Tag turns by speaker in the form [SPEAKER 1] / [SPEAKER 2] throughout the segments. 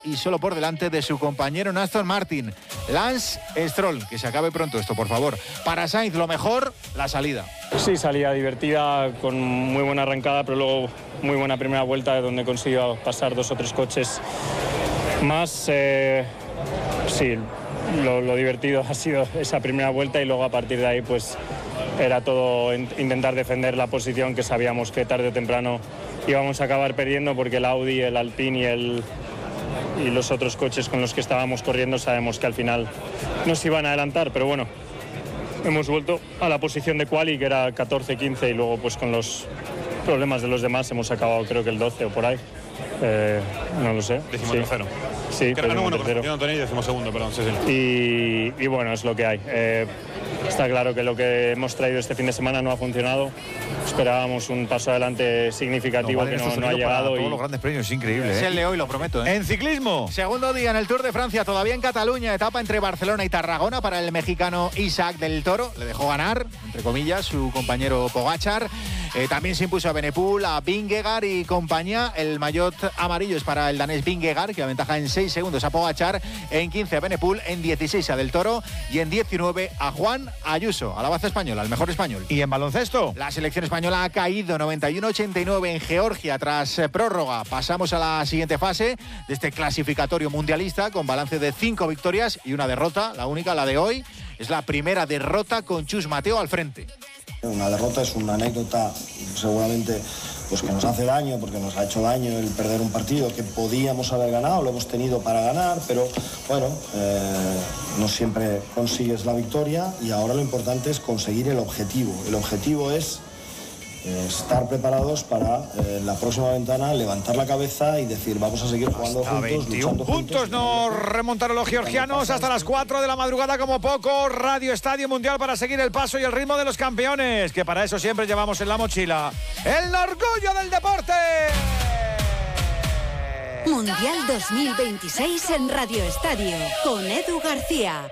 [SPEAKER 1] y solo por delante de su compañero en Aston Martin, Lance Stroll. Que se acabe pronto esto, por favor. Para Sainz, lo mejor, la salida.
[SPEAKER 2] Sí, salida divertida, con muy buena arrancada, pero luego muy buena primera vuelta, donde consiguió pasar 2 o 3 coches más. Sí, lo divertido ha sido esa primera vuelta, y luego a partir de ahí pues era todo intentar defender la posición, que sabíamos que tarde o temprano íbamos a acabar perdiendo, porque el Audi, el Alpine y los otros coches con los que estábamos corriendo sabemos que al final nos iban a adelantar, pero bueno, hemos vuelto a la posición de quali, que era 14-15, y luego pues con los problemas de los demás hemos acabado creo que el 12 o por ahí. No lo sé.
[SPEAKER 3] Decimos tercero.
[SPEAKER 2] Sí,
[SPEAKER 3] pero bueno,
[SPEAKER 2] tercero.
[SPEAKER 3] Yo no tenía, decimos segundo, perdón. Sí.
[SPEAKER 2] Y bueno, es lo que hay. Está claro que lo que hemos traído este fin de semana no ha funcionado. Esperábamos un paso adelante significativo que no ha llegado.
[SPEAKER 4] Todos los grandes premios, es increíble.
[SPEAKER 1] Es el de hoy, lo prometo.
[SPEAKER 4] En ciclismo.
[SPEAKER 1] Segundo día en el Tour de Francia, todavía en Cataluña, etapa entre Barcelona y Tarragona para el mexicano Isaac del Toro. Le dejó ganar, entre comillas, su compañero Pogačar. También se impuso a Benepul, a Vingegaard y compañía. El maillot amarillo es para el danés Vingegaard, que aventaja en 6 segundos a Pogačar, en 15 a Benepul, en 16 a Del Toro y en 19 a Juan Ayuso, a la baza española, el mejor español.
[SPEAKER 4] ¿Y en baloncesto?
[SPEAKER 1] La selección española ha caído 91-89 en Georgia tras prórroga. Pasamos a la siguiente fase de este clasificatorio mundialista con balance de 5 victorias y una derrota. La única, la de hoy, es la primera derrota con Chus Mateo al frente.
[SPEAKER 5] Una derrota es una anécdota seguramente pues que nos hace daño, porque nos ha hecho daño el perder un partido que podíamos haber ganado, lo hemos tenido para ganar, pero bueno, no siempre consigues la victoria, y ahora lo importante es conseguir el objetivo. El objetivo es estar preparados para la próxima ventana, levantar la cabeza y decir, vamos a seguir jugando
[SPEAKER 4] hasta
[SPEAKER 5] juntos,
[SPEAKER 4] 21
[SPEAKER 5] luchando
[SPEAKER 4] puntos
[SPEAKER 5] juntos.
[SPEAKER 4] nos remontaron los georgianos hasta las 4 de la madrugada como poco. Radio Estadio Mundial para seguir el paso y el ritmo de los campeones, que para eso siempre llevamos en la mochila el orgullo del deporte.
[SPEAKER 6] Mundial 2026 en Radio Estadio con Edu García.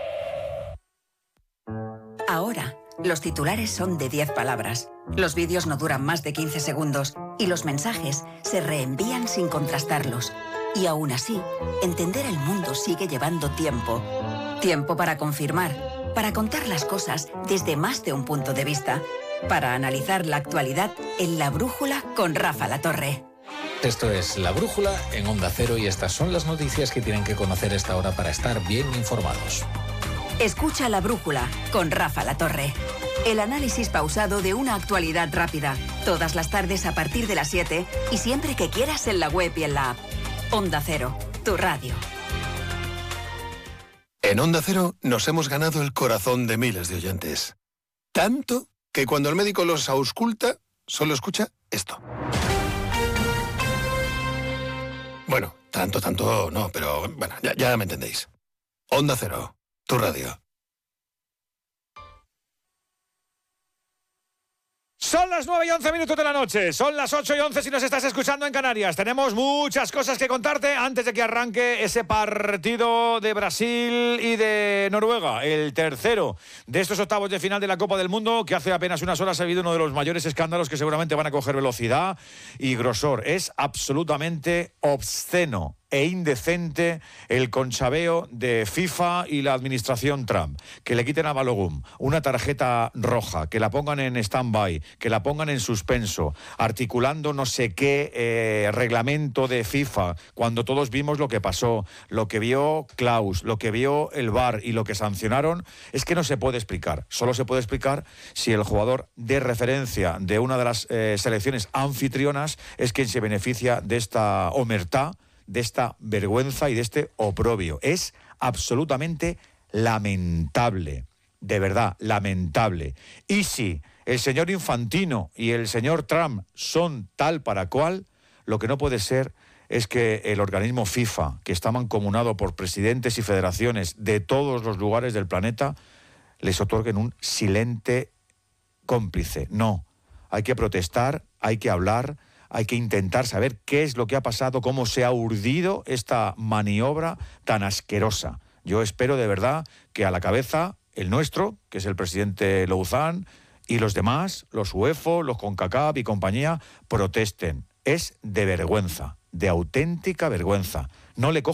[SPEAKER 7] Ahora, los titulares son de 10 palabras. Los vídeos no duran más de 15 segundos y los mensajes se reenvían sin contrastarlos. Y aún así, entender el mundo sigue llevando tiempo. Tiempo para confirmar, para contar las cosas desde más de un punto de vista, para analizar la actualidad en La Brújula con Rafa La Torre.
[SPEAKER 8] Esto es La Brújula en Onda Cero, y estas son las noticias que tienen que conocer a esta hora para estar bien informados.
[SPEAKER 7] Escucha La Brújula con Rafa La Torre. El análisis pausado de una actualidad rápida. Todas las tardes a partir de las 7 y siempre que quieras en la web y en la app. Onda Cero, tu radio.
[SPEAKER 9] En Onda Cero nos hemos ganado el corazón de miles de oyentes. Tanto que cuando el médico los ausculta, solo escucha esto. Bueno, tanto no, pero bueno, ya me entendéis. Onda Cero, tu radio.
[SPEAKER 4] Son las 9:11 de la noche, son las 8:11 si nos estás escuchando en Canarias. Tenemos muchas cosas que contarte antes de que arranque ese partido de Brasil y de Noruega, el tercero de estos octavos de final de la Copa del Mundo, que hace apenas unas horas ha habido uno de los mayores escándalos que seguramente van a coger velocidad y grosor. Es absolutamente obsceno e indecente el conchabeo de FIFA y la administración Trump. Que le quiten a Balogun una tarjeta roja, que la pongan en stand-by, que la pongan en suspenso, articulando no sé qué reglamento de FIFA, cuando todos vimos lo que pasó, lo que vio Klaus, lo que vio el VAR y lo que sancionaron, es que no se puede explicar. Solo se puede explicar si el jugador de referencia de una de las selecciones anfitrionas es quien se beneficia de esta omertá, de esta vergüenza y de este oprobio. Es absolutamente lamentable, de verdad, lamentable. Y si el señor Infantino y el señor Trump son tal para cual, lo que no puede ser es que el organismo FIFA, que está mancomunado por presidentes y federaciones de todos los lugares del planeta, les otorguen un silente cómplice. No, hay que protestar, hay que hablar, hay que intentar saber qué es lo que ha pasado, cómo se ha urdido esta maniobra tan asquerosa. Yo espero de verdad que a la cabeza el nuestro, que es el presidente Louzán, y los demás, los UEFO, los CONCACAF y compañía, protesten. Es de vergüenza, de auténtica vergüenza. no le coge